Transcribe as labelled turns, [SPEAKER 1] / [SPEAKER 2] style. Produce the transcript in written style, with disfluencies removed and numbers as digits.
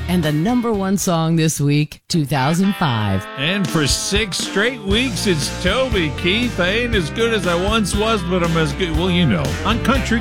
[SPEAKER 1] And the number one song this week, 2005.
[SPEAKER 2] And for 6 straight weeks, it's Toby Keith. I ain't as good as I once was, but I'm as good. Well, you know, on Country